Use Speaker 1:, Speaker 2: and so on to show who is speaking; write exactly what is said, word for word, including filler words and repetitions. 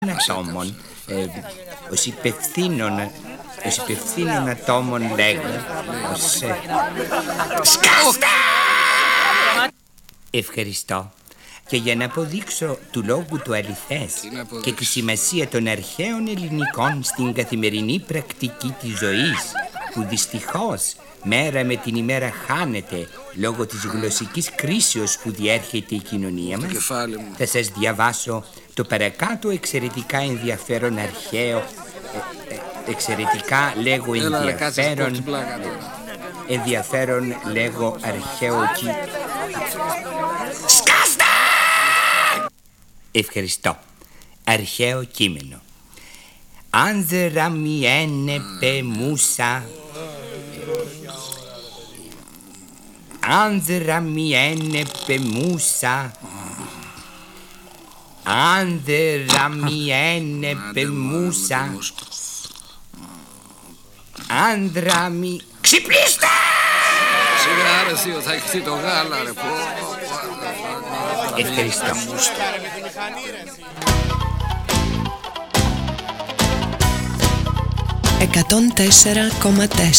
Speaker 1: ατόμων, ε, ως υπευθύνων, ως υπευθύνων ατόμων λέγω, ως... Ε... Σκάστε! Ευχαριστώ. Και για να αποδείξω του λόγου του αληθές και τη σημασία των αρχαίων ελληνικών στην καθημερινή πρακτική της ζωής, που δυστυχώς μέρα με την ημέρα χάνεται λόγω της γλωσσικής κρίσεως που διέρχεται η κοινωνία μας, θα σας διαβάσω το παρακάτω εξαιρετικά ενδιαφέρον αρχαίο, ε, ε, εξαιρετικά λέγω ενδιαφέρον, ενδιαφέρον λέγω αρχαίο κι... Σκάστε! Ευχαριστώ. Αρχαίο κείμενο. Άνδρα μιένε πεμούσα, άνδρα μιένε πεμούσα, άνδρα μιένε πεμούσα, άνδρα μι... Ξυπνήστε!
Speaker 2: Σιγά ρε θείο, θα έχεις το γάλα ρε.
Speaker 1: Ευχαριστώ.
Speaker 3: εκατόν τέσσερα κόμμα τέσσερα